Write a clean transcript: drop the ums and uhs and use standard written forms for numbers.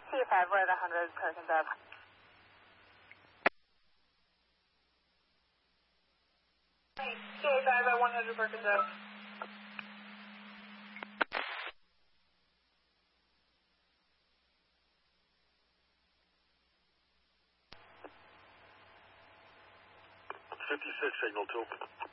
T5, we're at 100 Perkins Ave. T5 at 100 Perkins Ave. Signal 2.